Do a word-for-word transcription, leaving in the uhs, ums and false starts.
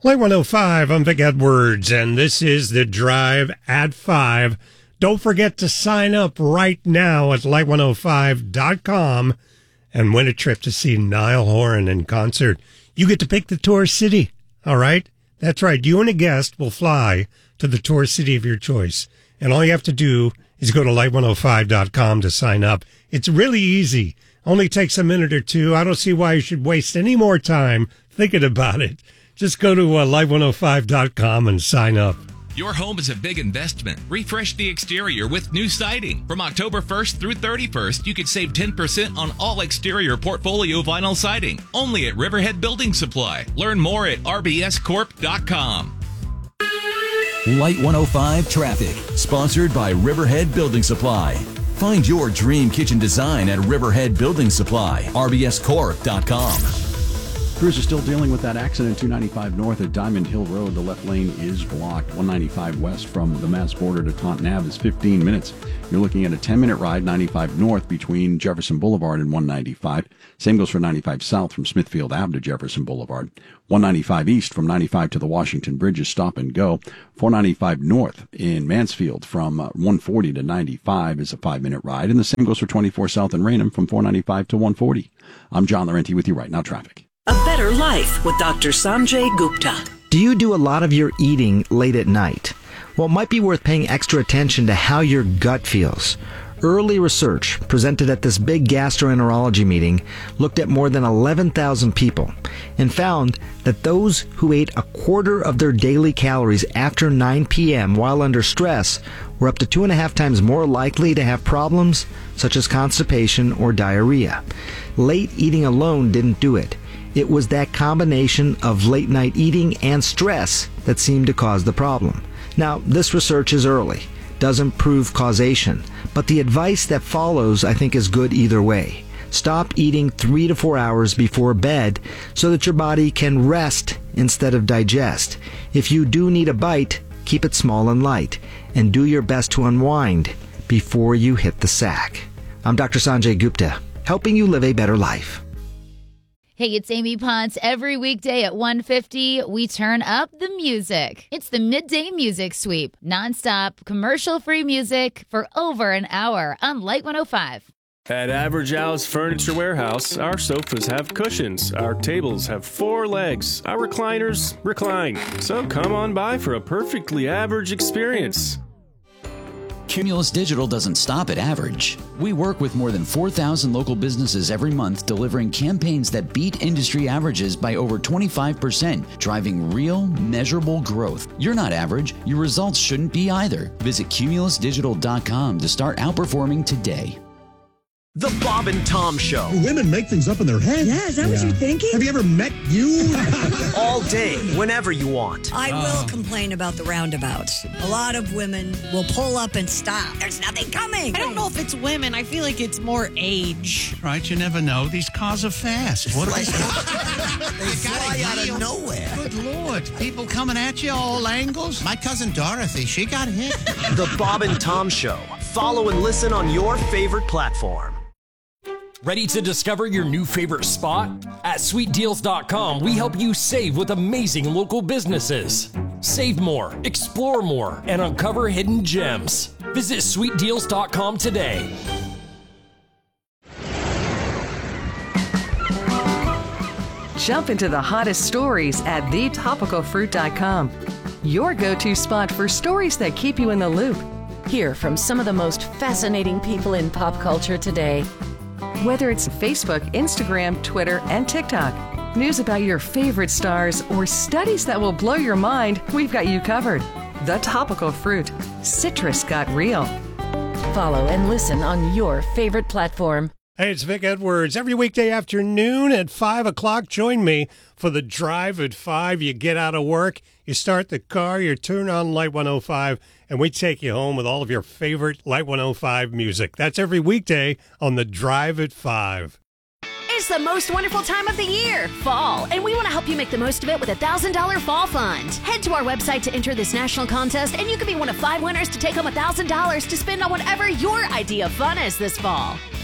Light one oh five, I'm Vic Edwards, and this is The Drive at five. Don't forget to sign up right now at light one oh five dot com and win a trip to see Niall Horan in concert. You get to pick the tour city, all right? That's right. You and a guest will fly to the tour city of your choice. And all you have to do is go to light one oh five dot com to sign up. It's really easy. Only takes a minute or two. I don't see why you should waste any more time thinking about it. Just go to uh, light one oh five dot com and sign up. Your home is a big investment. Refresh the exterior with new siding. From October first through thirty-first, you could save ten percent on all exterior portfolio vinyl siding. Only at Riverhead Building Supply. Learn more at r b s corp dot com. Light one oh five Traffic, sponsored by Riverhead Building Supply. Find your dream kitchen design at Riverhead Building Supply, r b s corp dot com. Crews are still dealing with that accident. two ninety-five north at Diamond Hill Road. The left lane is blocked. one ninety-five west from the Mass border to Taunton Ave is fifteen minutes. You're looking at a ten-minute ride, ninety-five north between Jefferson Boulevard and one ninety-five. Same goes for ninety-five south from Smithfield Ave to Jefferson Boulevard. one ninety-five east from ninety-five to the Washington Bridge is stop and go. four ninety-five north in Mansfield from uh, one forty to ninety-five is a five-minute ride. And the same goes for twenty-four south in Raynham from four ninety-five to one forty. I'm John Laurenti with you right now, traffic. A Better Life with Doctor Sanjay Gupta. Do you do a lot of your eating late at night? Well, it might be worth paying extra attention to how your gut feels. Early research presented at this big gastroenterology meeting looked at more than eleven thousand people and found that those who ate a quarter of their daily calories after nine p.m. while under stress were up to two and a half times more likely to have problems such as constipation or diarrhea. Late eating alone didn't do it. It was that combination of late night eating and stress that seemed to cause the problem. Now, this research is early, doesn't prove causation, but the advice that follows I think is good either way. Stop eating three to four hours before bed so that your body can rest instead of digest. If you do need a bite, keep it small and light, and do your best to unwind before you hit the sack. I'm Doctor Sanjay Gupta, helping you live a better life. Hey, it's Amy Ponce. Every weekday at one fifty, we turn up the music. It's the Midday Music Sweep. Nonstop, commercial-free music for over an hour on Light one oh five. At Average Al's Furniture Warehouse, our sofas have cushions, our tables have four legs, our recliners recline. So come on by for a perfectly average experience. Cumulus Digital doesn't stop at average. We work with more than four thousand local businesses every month, delivering campaigns that beat industry averages by over twenty-five percent, driving real, measurable growth. You're not average. Your results shouldn't be either. Visit cumulus digital dot com to start outperforming today. The Bob and Tom Show. Women make things up in their head. Yeah, is that yeah. what you're thinking? Have you ever met you? All day, whenever you want. I oh. will complain about the roundabouts. A lot of women will pull up and stop. There's nothing coming. I don't know if it's women. I feel like it's more age. Right, you never know. These cars are fast. What are they? They fly out of nowhere. Good Lord. People coming at you all angles. My cousin Dorothy, she got hit. The Bob and Tom Show. Follow and listen on your favorite platform. Ready to discover your new favorite spot? At sweet deals dot com, we help you save with amazing local businesses. Save more, explore more, and uncover hidden gems. Visit sweet deals dot com today. Jump into the hottest stories at the topical fruit dot com. Your go-to spot for stories that keep you in the loop. Hear from some of the most fascinating people in pop culture today. Whether it's Facebook, Instagram, Twitter, and TikTok, news about your favorite stars, or studies that will blow your mind, we've got you covered. The Topical Fruit. Citrus got real. Follow and listen on your favorite platform. Hey, it's Vic Edwards. Every weekday afternoon at five o'clock, join me for the Drive at five. You get out of work, you start the car, you turn on Light one oh five, and we take you home with all of your favorite Light one oh five music. That's every weekday on the Drive at five. It's the most wonderful time of the year, fall, and we want to help you make the most of it with a one thousand dollars Fall Fund. Head to our website to enter this national contest, and you can be one of five winners to take home one thousand dollars to spend on whatever your idea of fun is this fall.